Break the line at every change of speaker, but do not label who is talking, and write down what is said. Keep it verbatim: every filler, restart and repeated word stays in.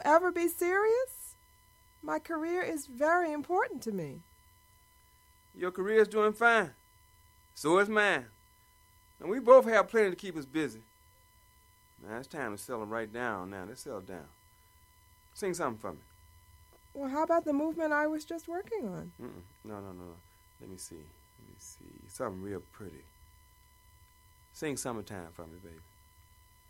ever be serious? My career is very important to me.
Your career's doing fine. So is mine. And we both have plenty to keep us busy. Now, it's time to settle right down now. Let's settle down. Sing something for me.
Well, how about the movement I was just working on?
Mm-mm. No, no, no. Let me see. Let me see. Something real pretty. Sing Summertime for me, baby.